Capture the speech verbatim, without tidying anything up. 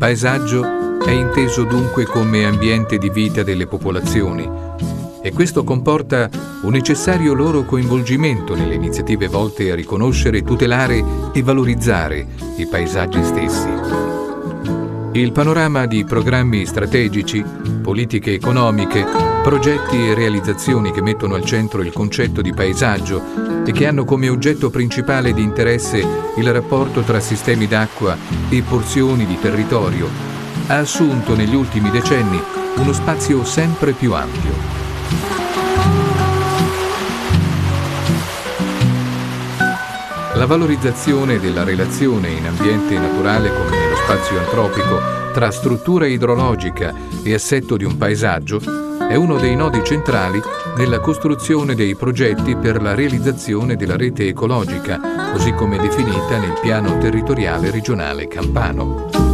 Paesaggio è inteso dunque come ambiente di vita delle popolazioni e questo comporta un necessario loro coinvolgimento nelle iniziative volte a riconoscere, tutelare e valorizzare i paesaggi stessi. Il panorama di programmi strategici, politiche economiche, progetti e realizzazioni che mettono al centro il concetto di paesaggio e che hanno come oggetto principale di interesse il rapporto tra sistemi d'acqua e porzioni di territorio, ha assunto negli ultimi decenni uno spazio sempre più ampio. La valorizzazione della relazione in ambiente naturale come nello spazio antropico tra struttura idrologica e assetto di un paesaggio è uno dei nodi centrali nella costruzione dei progetti per la realizzazione della rete ecologica, così come definita nel piano territoriale regionale campano.